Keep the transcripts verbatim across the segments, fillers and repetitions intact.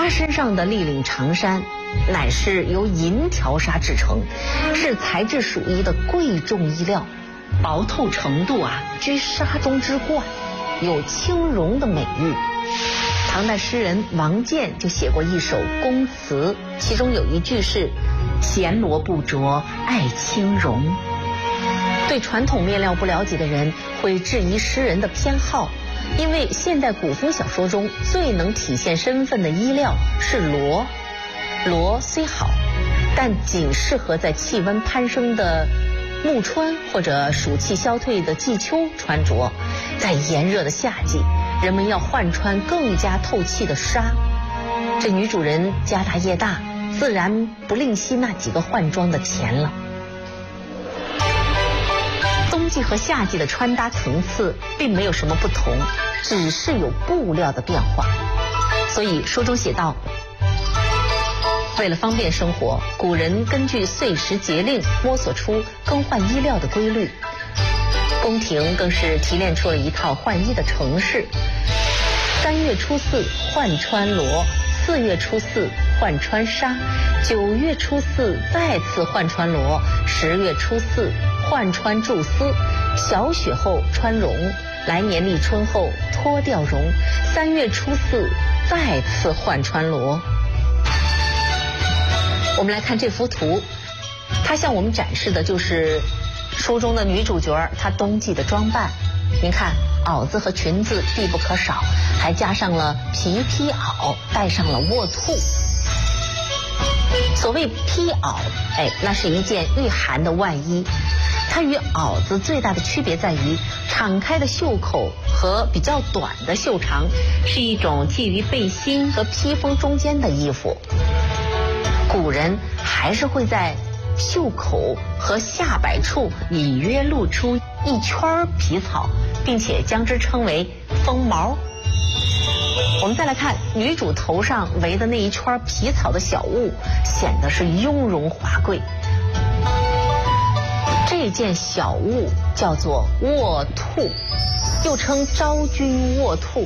她身上的立领长衫，乃是由银条纱制成，是材质属一的贵重衣料，薄透程度啊，居纱中之冠，有轻容的美誉。唐代诗人王建就写过一首宫词，其中有一句是“闲罗不着爱轻容”。对传统面料不了解的人会质疑诗人的偏好，因为现代古风小说中最能体现身份的衣料是罗。罗虽好，但仅适合在气温攀升的暮春或者暑气消退的季秋穿着，在炎热的夏季，人们要换穿更加透气的纱。这女主人家大业大，自然不吝惜那几个换装的钱了。冬季和夏季的穿搭层次并没有什么不同，只是有布料的变化。所以书中写道，为了方便生活，古人根据岁时节令摸索出更换衣料的规律。宫廷更是提炼出了一套换衣的程式：三月初四换穿罗，四月初四换穿纱，九月初四再次换穿罗，十月初四换穿菟丝，小雪后穿绒，来年立春后脱掉绒，三月初四再次换穿罗。我们来看这幅图，它向我们展示的就是书中的女主角她冬季的装扮。您看，袄子和裙子必不可少，还加上了皮披袄，带上了卧兔。所谓披袄，哎，那是一件御寒的外衣。它与袄子最大的区别在于，敞开的袖口和比较短的袖长，是一种介于背心和披风中间的衣服。古人还是会在袖口和下摆处隐约露出一圈皮草，并且将之称为风毛。我们再来看女主头上围的那一圈皮草的小物，显得是雍容华贵。这件小物叫做卧兔，又称昭君卧兔。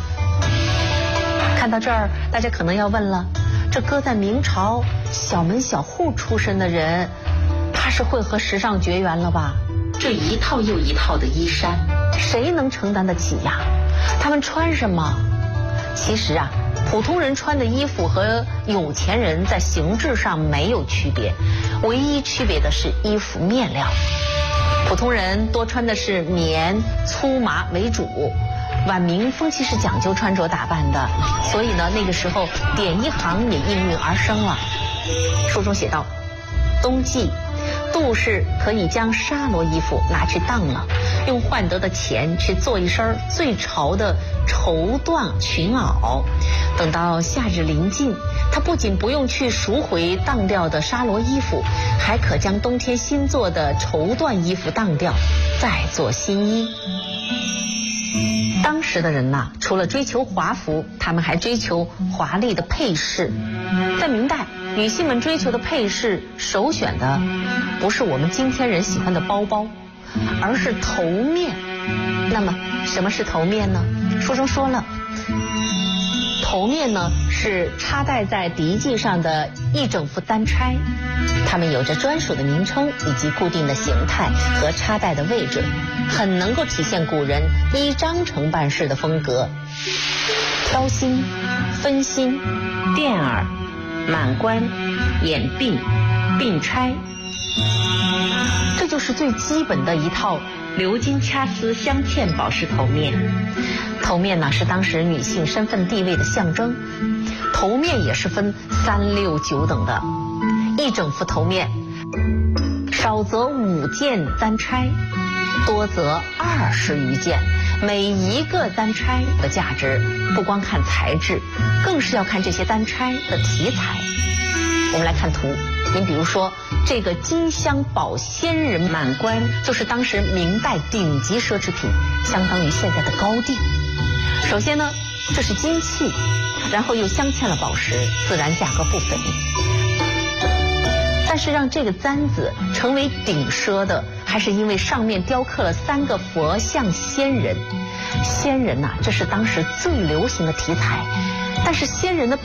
看到这儿，大家可能要问了，这搁在明朝小门小户出身的人，怕是会和时尚绝缘了吧？这一套又一套的衣衫，谁能承担得起呀？他们穿什么？其实啊，普通人穿的衣服和有钱人在形制上没有区别，唯一区别的是衣服面料。普通人多穿的是棉、粗麻为主。晚明风气是讲究穿着打扮的，所以呢，那个时候点衣行也应运而生了。书中写道，冬季杜氏可以将纱罗衣服拿去当了，用换得的钱去做一身最潮的绸缎裙袄。等到夏日临近，他不仅不用去赎回当掉的纱罗衣服，还可将冬天新做的绸缎衣服当掉，再做新衣。当时的人呐、啊，除了追求华服，他们还追求华丽的配饰。在明代，女性们追求的配饰，首选的不是我们今天人喜欢的包包，而是头面。那么，什么是头面呢？书中说了，头面呢是插戴在笛髻上的一整副簪钗，它们有着专属的名称以及固定的形态和插戴的位置，很能够体现古人依章程办事的风格。挑心、分心、垫耳、满冠、眼鬓、鬓钗，这就是最基本的一套鎏金掐丝镶嵌宝石头面。头面呢是当时女性身份地位的象征，头面也是分三六九等的，一整副头面，少则五件簪钗，多则二十余件。每一个簪钗的价值，不光看材质，更是要看这些簪钗的题材。我们来看图，您比如说这个金镶宝仙人满冠，就是当时明代顶级奢侈品，相当于现在的高定。首先呢，这是金器，然后又镶嵌了宝石，自然价格不菲。但是让这个簪子成为顶奢的，还是因为上面雕刻了三个佛像仙人。仙人呐、啊，这是当时最流行的题材，但是仙人的